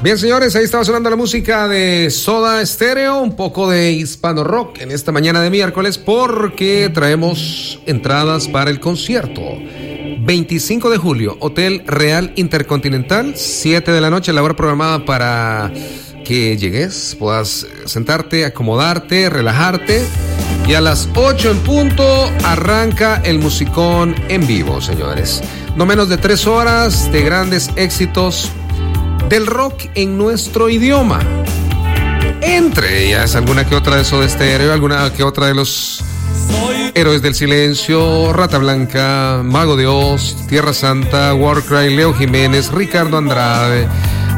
Bien, señores, ahí estaba sonando la música de Soda Stereo, un poco de hispano rock en esta mañana de miércoles, porque traemos entradas para el concierto. 25 de julio, Hotel Real Intercontinental, 7 de la noche, la hora programada para que llegues, puedas sentarte, acomodarte, relajarte. Y a las 8 en punto arranca el musicón en vivo, señores. No menos de 3 horas de grandes éxitos del rock en nuestro idioma. Entre ellas, alguna que otra de Soda Stereo, alguna que otra de los Héroes del Silencio, Rata Blanca, Mago de Oz, Tierra Santa, Warcry, Leo Jiménez, Ricardo Andrade.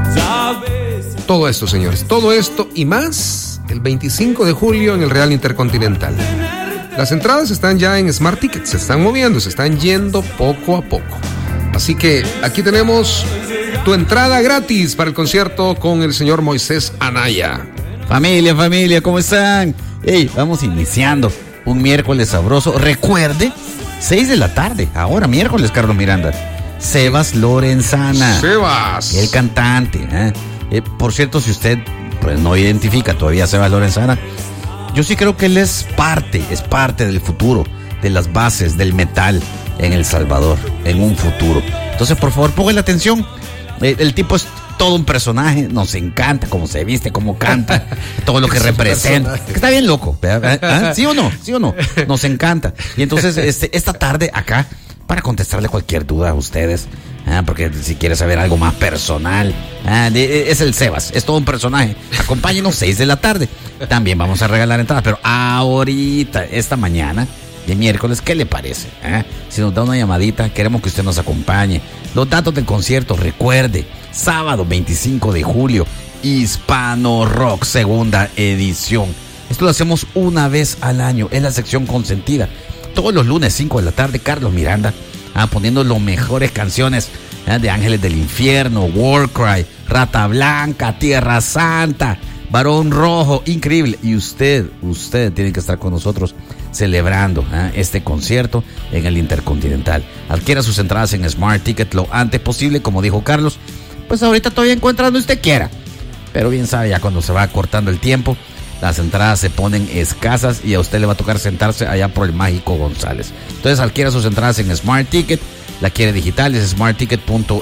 Todo esto, señores, todo esto y más el 25 de julio en el Real Intercontinental. Las entradas están ya en Smart Tickets, se están moviendo, se están yendo poco a poco. Así que aquí tenemos tu entrada gratis para el concierto con el señor Moisés Anaya. Familia, ¿cómo están? Hey, vamos iniciando un miércoles sabroso. Recuerde, 6 de la tarde, ahora miércoles, Carlos Miranda. Sebas Lorenzana. Sebas. El cantante. Por cierto, si usted pues no identifica todavía a Sebas Lorenzana, yo sí creo que él es parte del futuro, de las bases del metal en El Salvador, en un futuro. Entonces, por favor, póngale atención. El tipo es todo un personaje, nos encanta cómo se viste, cómo canta, todo lo que representa. Está bien loco, ¿verdad? ¿Sí o no? Nos encanta. Y entonces, esta tarde acá, para contestarle cualquier duda a ustedes, porque si quiere saber algo más personal, es el Sebas, es todo un personaje. Acompáñenos 6 de la tarde. También vamos a regalar entradas, pero ahorita, esta mañana de miércoles, ¿qué le parece? Si nos da una llamadita, queremos que usted nos acompañe. Los datos del concierto, recuerde, sábado 25 de julio, Hispano Rock, segunda edición. Esto lo hacemos una vez al año, es la sección consentida. Todos los lunes 5 de la tarde, Carlos Miranda, poniendo las mejores canciones de Ángeles del Infierno, Warcry, Rata Blanca, Tierra Santa, Barón Rojo, increíble. Y usted tiene que estar con nosotros celebrando este concierto en el Intercontinental. Adquiera sus entradas en Smart Ticket lo antes posible, como dijo Carlos. Pues ahorita todavía encuentra donde usted quiera, pero bien sabe, ya cuando se va cortando el tiempo, las entradas se ponen escasas y a usted le va a tocar sentarse allá por el Mágico González. Entonces adquiera sus entradas en Smart Ticket. La quiere digital, es smartticket.fun.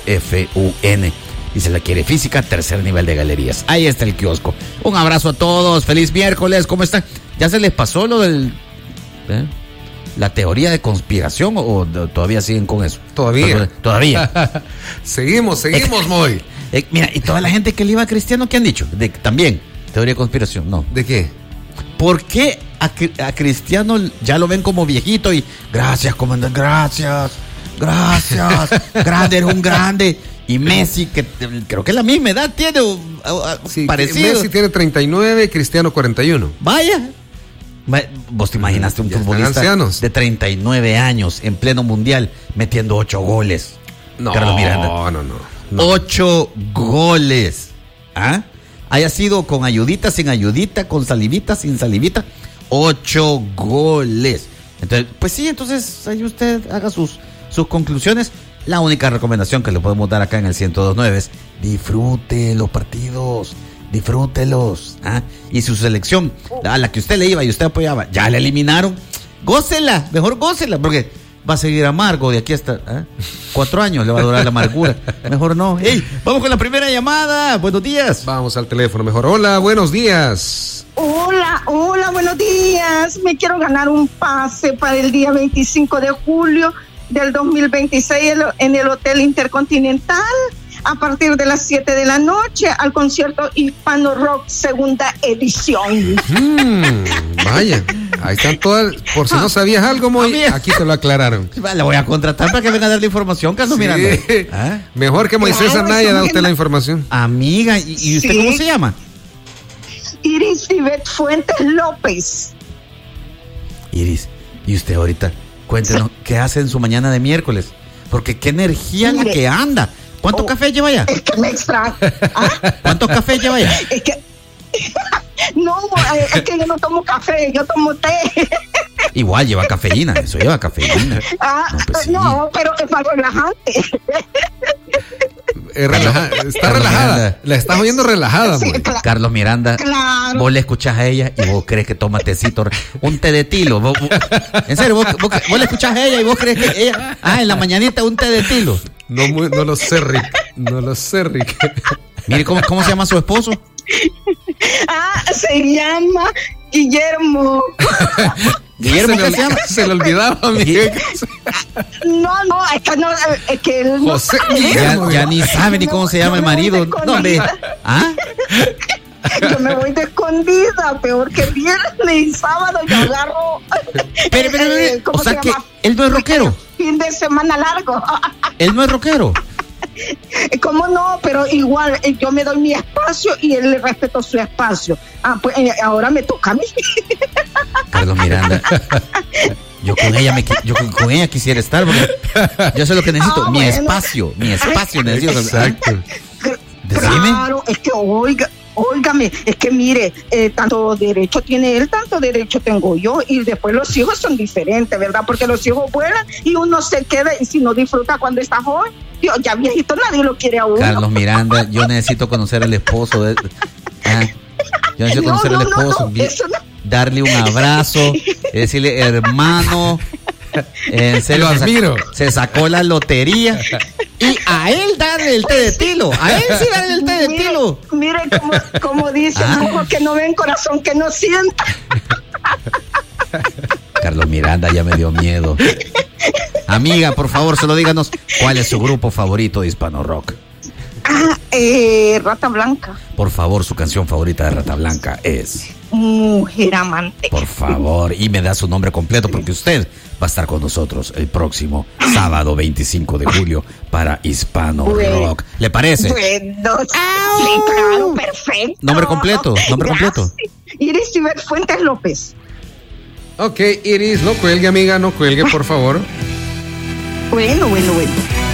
Y si la quiere física, tercer nivel de galerías. Ahí está el kiosco. Un abrazo a todos, feliz miércoles, ¿cómo están? ¿Ya se les pasó lo del la teoría de conspiración o todavía siguen con eso? Todavía. Seguimos, Moy. Mira, y toda la gente que le iba a Cristiano, ¿qué han dicho? También, teoría de conspiración, no. ¿De qué? ¿Por qué a Cristiano ya lo ven como viejito y gracias, comandante, gracias, grande, eres un grande? Y Messi, que creo que la misma edad tiene, sí, parecido. Messi tiene 39, Cristiano 41. Vaya. ¿Vos te imaginaste un futbolista de 39 años en pleno mundial metiendo 8 goles? No, Carlos Miranda. No. 8 goles. Haya sido con ayudita, sin ayudita, con salivita, sin salivita. 8 goles. Entonces, pues sí, entonces ahí usted haga sus conclusiones. La única recomendación que le podemos dar acá en el 102.9 es disfrute los partidos, disfrútelos. Y su selección, a la que usted le iba y usted apoyaba, ya la eliminaron, gócela, mejor gócela, porque va a seguir amargo de aquí hasta 4 años le va a durar la amargura. Mejor no. Hey, vamos con la primera llamada. Buenos días. Vamos al teléfono mejor. Hola, buenos días. Hola, buenos días. Me quiero ganar un pase para el día 25 de julio del 2026 en el Hotel Intercontinental a partir de las 7 de la noche al concierto Hispano Rock segunda edición. Vaya, ahí están todas, por si no sabías algo, Moy, aquí te lo aclararon. Le voy a contratar para que venga a dar la información, Carlos Miranda. Mejor que Moisés Anaya da usted la información. Amiga, ¿y usted cómo se llama? Iris Ivette Fuentes López. Iris, ¿y usted ahorita? Cuéntenos, ¿qué hace en su mañana de miércoles? Porque qué energía la que anda. ¿Cuánto café lleva ya? Es que me extraña. ¿Cuánto café lleva ya? Es que yo no tomo café, yo tomo té. Igual lleva cafeína, eso lleva cafeína. No, pero es más relajante. está relajada. La estás oyendo relajada, Sí, güey. Carlos Miranda, Claro. vos le escuchás a ella y vos crees que toma tecito, un té de tilo. En serio, vos le escuchás a ella y vos crees que ella, en la mañanita un té de tilo. No lo sé, Rick. No lo sé, Rick. Mire, ¿cómo se llama su esposo? Se llama Guillermo. Guillermo, ¿qué se llama? Se le olvidaba, Miguel. No, es que él no José sabe. Guillermo. Ya ni sabe ni cómo se llama el marido. No, hombre. ¿Ah? Yo me voy de escondida, peor que viernes y sábado yo agarro. Pero, ¿cómo o sea se que llama? él no es rockero. Fin de semana largo. Él no es rockero. ¿Cómo no? Pero igual yo me doy mi espacio y él le respeto su espacio. Pues ahora me toca a mí. Carlos Miranda. Yo con ella quisiera estar porque yo sé lo que necesito. Mi espacio necesito. Exacto. Decime. Claro, es que óigame, es que mire, tanto derecho tiene él, tanto derecho tengo yo, y después los hijos son diferentes, ¿verdad? Porque los hijos vuelan y uno se queda y si no disfruta cuando está joven, Dios, ya viejito nadie lo quiere a uno. Carlos Miranda, yo necesito conocer al esposo de... Yo necesito conocer al esposo, darle un abrazo, decirle, hermano, en serio, Lo admiro. se sacó la lotería y a él darle el té de tilo, a él sí darle el té de tilo. Mire como dice, ojos que no ven, corazón que no sienta. Carlos Miranda ya me dio miedo. Amiga, por favor, solo díganos cuál es su grupo favorito de Hispano Rock. Rata Blanca. Por favor, su canción favorita de Rata Blanca es... Mujer amante. Por favor, y me da su nombre completo porque usted va a estar con nosotros el próximo sábado 25 de julio para Hispano Rock. ¿Le parece? Bueno, sí, claro, perfecto. Nombre completo. Iris Iber Fuentes López. Ok, Iris, no cuelgue, amiga, no cuelgue, por favor. Bueno.